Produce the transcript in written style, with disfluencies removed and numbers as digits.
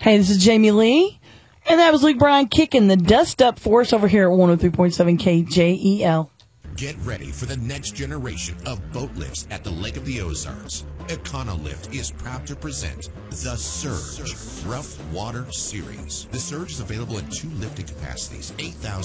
Hey, this is Jamie Lee, and that was Luke Bryan kicking the dust up for us over here at 103.7 KJEL. Get ready for the next generation of boat lifts at the Lake of the Ozarks. Econolift is proud to present the Surge Rough Water Series. The Surge is available in 2 lifting capacities, 8,000